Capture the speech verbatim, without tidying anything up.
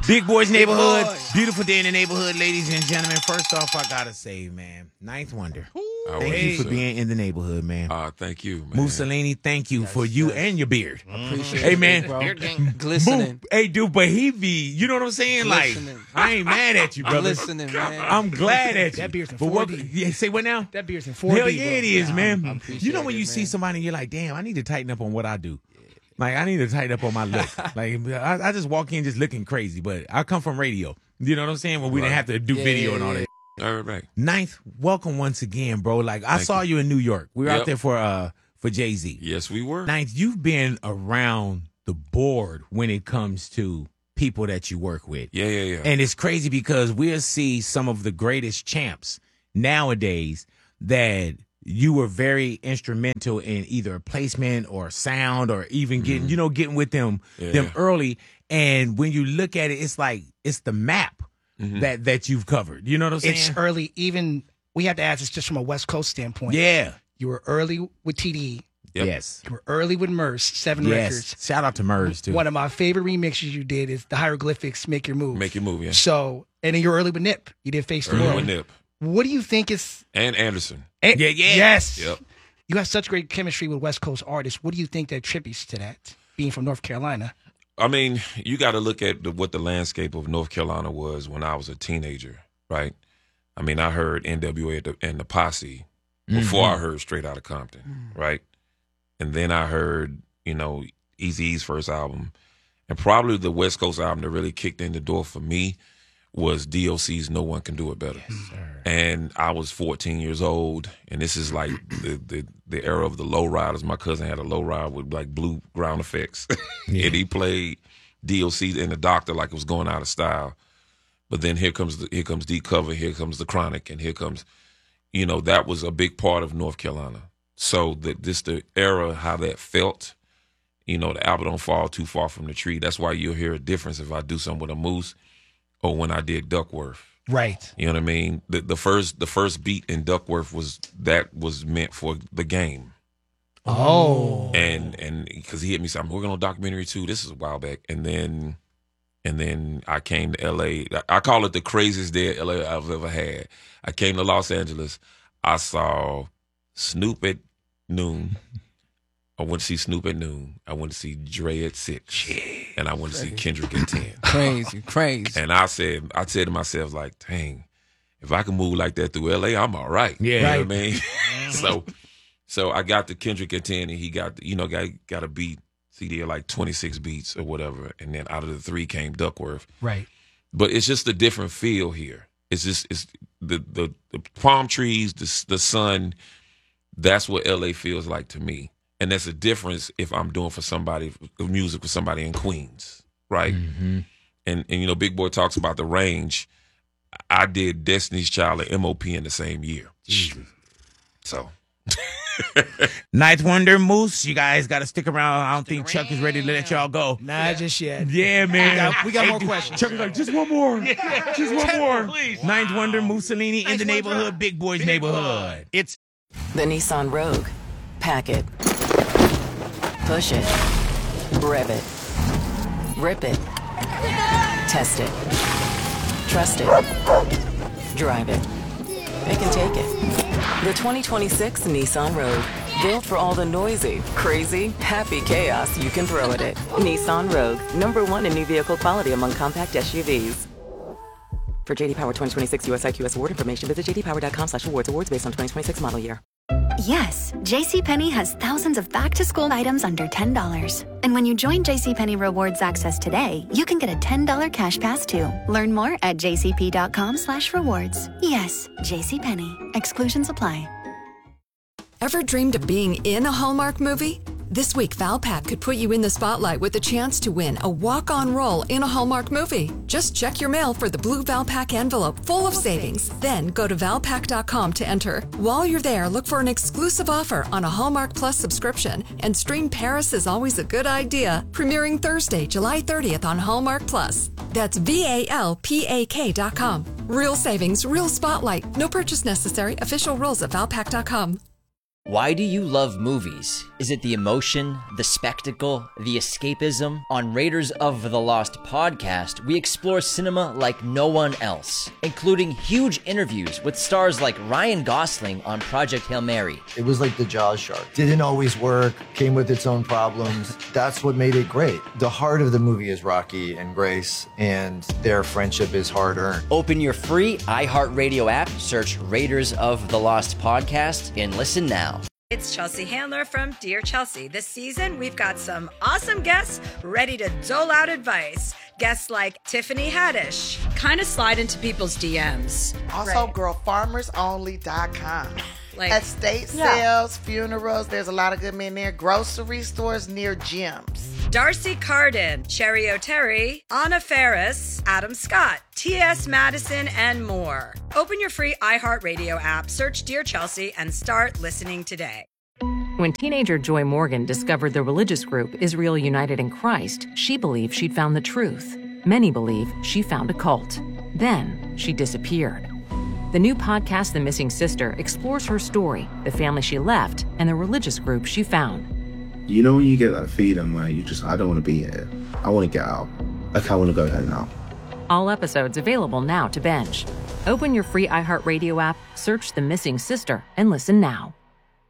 Big Boys Neighborhood. Boy. Beautiful day in the neighborhood, ladies and gentlemen. First off, I gotta say, man, Ninth Wonder. Oh, Thank hey. you for being in the neighborhood, man. Uh, thank you, man. Mussolini, thank you for you and your beard. Appreciate Hey, it, man. bro. Move. Glistening. Hey, dude, but he be, you know what I'm saying? Like, Glistening. I ain't mad at you, brother. Listening, man. I'm glad at you. That beard's in But four what? D. Yeah, say what now? That beard's in four D. Hell yeah, it is, Yeah, man. I appreciate You know when it, you see man. somebody and you're like, damn, I need to tighten up on what I do. Like, I need to tighten up on my look. Like, I, I just walk in just looking crazy, but I come from radio. You know what I'm saying? When we Right. didn't have to do Yeah, video yeah, and all yeah. that. All right, back. Ninth, welcome once again, bro. Like, I Thank saw you. you in New York. We were out Yep. there for uh for Jay-Z. Yes, we were. Ninth, you've been around the board when it comes to people that you work with. Yeah, yeah, yeah. And it's crazy because we'll see some of the greatest champs nowadays that you were very instrumental in either placement or sound or even getting, you know, getting with them Yeah. them early. And when you look at it, it's like it's the map Mhm. that that you've covered. You know what I'm saying? It's early. Even we have to ask this just from a West Coast standpoint. Yeah. You were early with T D. Yep. Yes. You were early with Merce, seven Yes. records. Shout out to Murs too. One of my favorite remixes you did is the Hieroglyphics "Make Your Move." Make your move, yeah. So, and then you're early with Nip. You did Face the Early World. with Nip. What do you think is? And Anderson. eh, Yeah, yeah. Yes. Yep. You have such great chemistry with West Coast artists. What do you think that attributes to that? Being from North Carolina. I mean, you got to look at the, what the landscape of North Carolina was when I was a teenager, right? I mean, I heard N W A at the- and the Posse before I heard Straight Outta Compton, right? And then I heard, you know, Eazy-E's first album. And probably the West Coast album that really kicked in the door for me was D O C's No One Can Do It Better. And I was fourteen years old, and this is like the, the, the era of the lowriders. My cousin had a lowrider with like blue ground effects, and he played D O C and the Doctor like it was going out of style. But then here comes the, here comes D Cover, here comes the Chronic, and here comes, you know, that was a big part of North Carolina. So the, this the era how that felt. You know, the apple don't fall too far from the tree. That's why you'll hear a difference if I do something with a Moose or when I did Duckworth. Right. You know what I mean? The the first the first beat in Duckworth was that was meant for the game. Oh. And and because he hit me something, we're going to documentary too. This is a while back. And then and then I came to L A. I call it the craziest day L A I've ever had. I came to Los Angeles. I saw Snoop at noon. I went to see Snoop at noon. I went to see Dre at six. And I went to see Kendrick at ten. Crazy, crazy. And I said, I said to myself, like, dang, if I can move like that through L A, I'm all right. Yeah. You know Right. what I mean? so so I got to Kendrick at ten, and he got, you know, got, got a beat C D of like twenty-six beats or whatever. And then out of the three came Duckworth. Right. But it's just a different feel here. It's just, it's the, the, the palm trees, the, the sun, that's what L A feels like to me. And that's a difference if I'm doing for somebody, music for somebody in Queens, right? Mm-hmm. And, and you know, Big Boy talks about the range. I did Destiny's Child and M O P in the same year. So. Ninth Wonder, Moose, you guys got to stick around. I don't think Chuck is ready to let y'all go. Not just yet. Yeah, man. We got, we got Hey, more dude, questions. Chuck is like, just one more. Just one more. Ninth Wonder, Mussolini in the neighborhood, Big Boys Neighborhood. It's The Nissan Rogue. Pack it. Push it. Rev it. Rip it. Test it. Trust it. Drive it. It can take it. The twenty twenty-six Nissan Rogue. Built for all the noisy, crazy, happy chaos you can throw at it. Nissan Rogue. Number one in new vehicle quality among compact S U Vs. For J D Power twenty twenty-six U S I Q S award information, visit j d power dot com slash awards. Awards based on twenty twenty-six model year. Yes, JCPenney has thousands of back-to-school items under ten dollars. And when you join JCPenney Rewards Access today, you can get a ten dollars cash pass too. Learn more at j c p dot com slash rewards. Yes, JCPenney. Exclusions apply. Ever dreamed of being in a Hallmark movie? This week, Valpak could put you in the spotlight with the chance to win a walk-on role in a Hallmark movie. Just check your mail for the blue Valpak envelope full of savings. Then go to valpak dot com to enter. While you're there, look for an exclusive offer on a Hallmark Plus subscription and stream Paris is Always a Good Idea, premiering Thursday, July thirtieth on Hallmark Plus. That's V A L P A K dot com. Real savings, real spotlight. No purchase necessary. Official rules at valpak dot com. Why do you love movies? Is it the emotion, the spectacle, the escapism? On Raiders of the Lost podcast, we explore cinema like no one else, including huge interviews with stars like Ryan Gosling on Project Hail Mary. It was like the Jaws shark. Didn't always work, came with its own problems. That's what made it great. The heart of the movie is Rocky and Grace, and their friendship is hard-earned. Open your free iHeartRadio app, search Raiders of the Lost podcast, and listen now. It's Chelsea Handler from Dear Chelsea. This season, we've got some awesome guests ready to dole out advice. Guests like Tiffany Haddish. Kind of slide into people's D Ms. Also, right. girl farmers only dot com. Like, estate yeah. sales, funerals, there's a lot of good men there. Grocery stores near gyms. Darcy Carden, Cherry O'Terry, Anna Ferris, Adam Scott, T S Madison, and more. Open your free iHeartRadio app, search Dear Chelsea, and start listening today. When teenager Joy Morgan discovered the religious group Israel United in Christ, she believed she'd found the truth. Many believe she found a cult. Then she disappeared. The new podcast, The Missing Sister, explores her story, the family she left, and the religious group she found. You know when you get that feeling where you just, I don't want to be here. I want to get out. Like, I want to go home now. All episodes available now to binge. Open your free iHeartRadio app, search The Missing Sister, and listen now.